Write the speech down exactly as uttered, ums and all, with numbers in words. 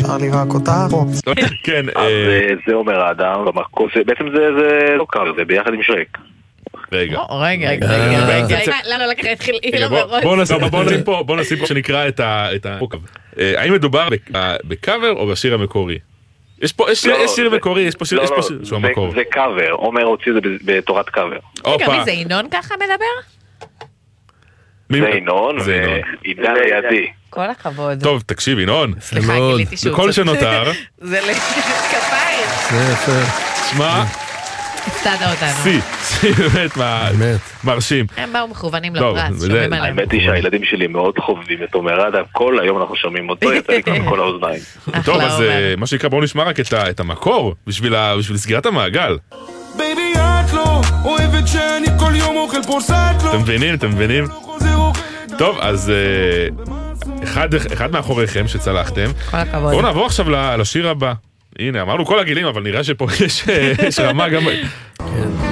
נשאר לי רק אותה פה. כן. אז זה אומר האדם, בעצם זה לא קאבר, זה ביחד עם שרק. רגע. רגע, רגע, רגע. למה לא לקראת חילה מראש? בוא נשים פה שנקרא את הפוקב. האם מדובר בקאבר או בשיר המקורי? יש פה שיר מקורי, יש פה שיר שהוא המקור. זה קאבר, עומר הוציא את זה בתורת קאבר. רגע, מי זה, ינון ככה מדבר? זה ינון, ועידן לידי. כל הכבוד. טוב, תקשיב, ינון. סליחה, גיליתי שהוא. וכל שנותר. זה לכפיים. זה יפה. שמע. הפתעת אותנו. סי, סי באמת מרשים. הם באו מכוונים לפרץ, שומעים עליהם. האמת היא שהילדים שלי מאוד חובבים את עומר אדם, כל היום אנחנו שומעים אותו, יצא לי כאן כל האוזניים. טוב, אז מה שיקרה, בואו נשמע רק את המקור, בשביל סגירת המעגל. אתם מבינים, אתם מבינים? טוב, אז אחד מאחוריכם שצלחתם. כל הכבוד. בואו נעבור עכשיו לשיר הבא. הנה, אמרנו כל הגילים, אבל נראה שפה יש רמה גם...